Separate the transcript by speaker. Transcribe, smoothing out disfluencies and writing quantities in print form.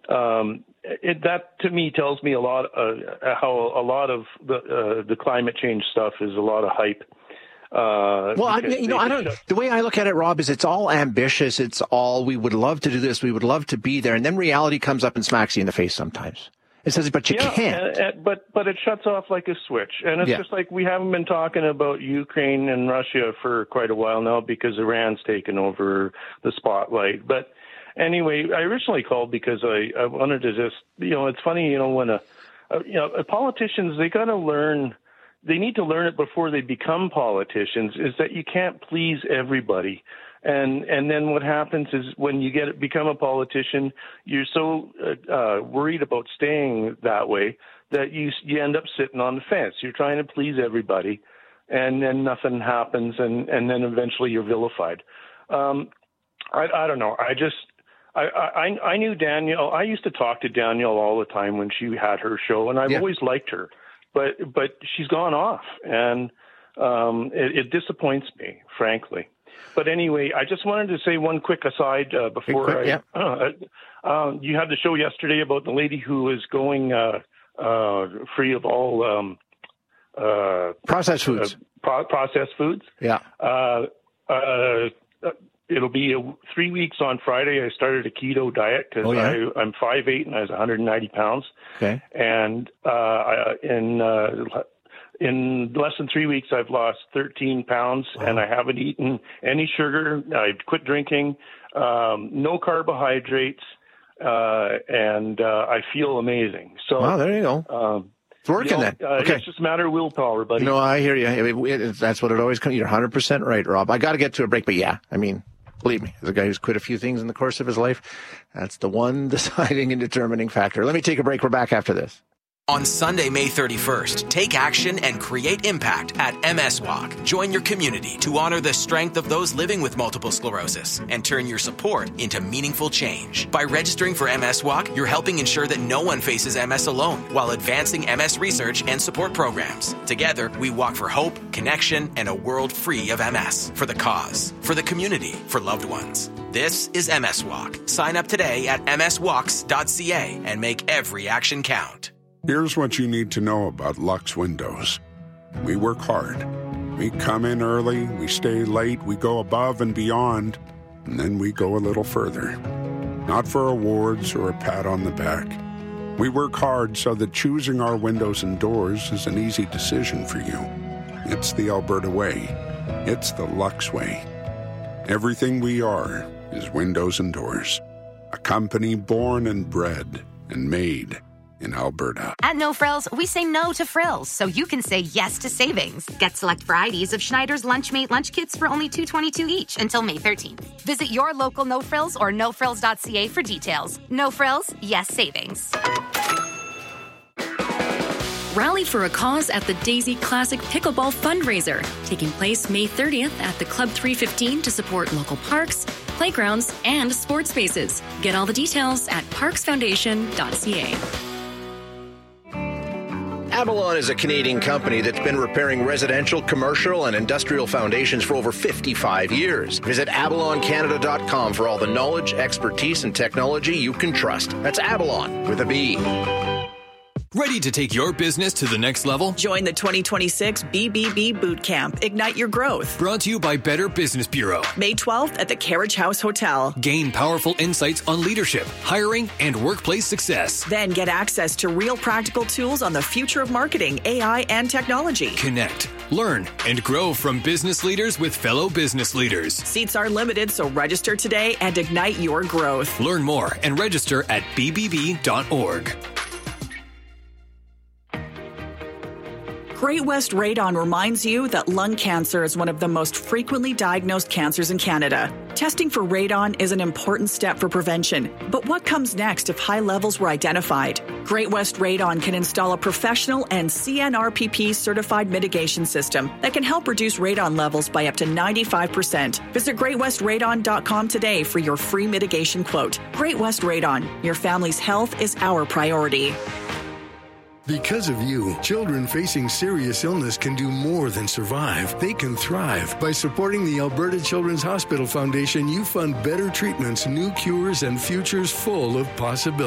Speaker 1: that to me tells me a lot how a lot of the climate change stuff is a lot of hype.
Speaker 2: The way I look at it, Rob, is it's all ambitious. It's all, we would love to do this. We would love to be there. And then reality comes up and smacks you in the face sometimes. It says, but you can't.
Speaker 1: But it shuts off like a switch. And it's just like we haven't been talking about Ukraine and Russia for quite a while now because Iran's taken over the spotlight. But anyway, I originally called because I wanted to just, it's funny, when politicians, they got to learn. They need to learn it before they become politicians, is that you can't please everybody. And then what happens is when you become a politician, you're so worried about staying that way that you end up sitting on the fence. You're trying to please everybody, and then nothing happens, and then eventually you're vilified. I don't know. I knew Danielle. I used to talk to Danielle all the time when she had her show, and I've always liked her. But she's gone off, and it disappoints me, frankly. But anyway, I just wanted to say one quick aside before you had the show yesterday about the lady who was going free of all
Speaker 2: processed foods.
Speaker 1: Processed foods.
Speaker 2: Yeah.
Speaker 1: It'll be 3 weeks on Friday. I started a keto diet because I'm 5'8" and I was 190 pounds. Okay. And in less than 3 weeks, I've lost 13 pounds, and I haven't eaten any sugar. I've quit drinking, no carbohydrates, and I feel amazing. So, there you go. It's working then. Okay. It's just a matter of willpower, buddy.
Speaker 2: No, I hear you. That's what it always comes. You're 100% right, Rob. I got to get to a break, but believe me, as a guy who's quit a few things in the course of his life, that's the one deciding and determining factor. Let me take a break. We're back after this.
Speaker 3: On Sunday, May 31st, take action and create impact at MS Walk. Join your community to honor the strength of those living with multiple sclerosis and turn your support into meaningful change. By registering for MS Walk, you're helping ensure that no one faces MS alone while advancing MS research and support programs. Together, we walk for hope, connection, and a world free of MS. For the cause, for the community, for loved ones. This is MS Walk. Sign up today at mswalks.ca and make every action count.
Speaker 4: Here's what you need to know about Lux Windows. We work hard. We come in early, we stay late, we go above and beyond, and then we go a little further. Not for awards or a pat on the back. We work hard so that choosing our windows and doors is an easy decision for you. It's the Alberta way. It's the Lux way. Everything we are is windows and doors. A company born and bred and made in Alberta.
Speaker 5: At No Frills, we say no to frills, so you can say yes to savings. Get select varieties of Schneider's Lunchmate lunch kits for only $2.22 each until May 13th. Visit your local No Frills or nofrills.ca for details. No Frills, yes savings.
Speaker 6: Rally for a cause at the Daisy Classic Pickleball Fundraiser, taking place May 30th at the Club 315 to support local parks, playgrounds, and sports spaces. Get all the details at parksfoundation.ca.
Speaker 2: Avalon is a Canadian company that's been repairing residential, commercial, and industrial foundations for over 55 years. Visit avaloncanada.com for all the knowledge, expertise, and technology you can trust. That's Avalon with a B.
Speaker 7: Ready to take your business to the next level?
Speaker 8: Join the 2026 BBB Boot Camp. Ignite your growth.
Speaker 7: Brought to you by Better Business Bureau.
Speaker 8: May 12th at the Carriage House Hotel.
Speaker 7: Gain powerful insights on leadership, hiring, and workplace success.
Speaker 8: Then get access to real practical tools on the future of marketing, AI, and technology.
Speaker 7: Connect, learn, and grow from business leaders with fellow business leaders.
Speaker 8: Seats are limited, so register today and ignite your growth.
Speaker 7: Learn more and register at bbb.org.
Speaker 8: Great West Radon reminds you that lung cancer is one of the most frequently diagnosed cancers in Canada. Testing for radon is an important step for prevention. But what comes next if high levels were identified? Great West Radon can install a professional and CNRPP certified mitigation system that can help reduce radon levels by up to 95%. Visit greatwestradon.com today for your free mitigation quote. Great West Radon. Your family's health is our priority.
Speaker 9: Because of you, children facing serious illness can do more than survive. They can thrive. By supporting the Alberta Children's Hospital Foundation, you fund better treatments, new cures, and futures full of possibilities.